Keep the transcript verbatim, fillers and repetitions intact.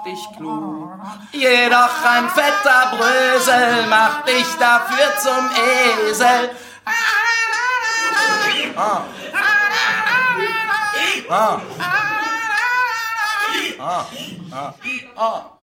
macht dich klug. Jedoch ein fetter Brösel macht dich dafür zum Esel. Ah. Ah. Ah. Ah. Ah.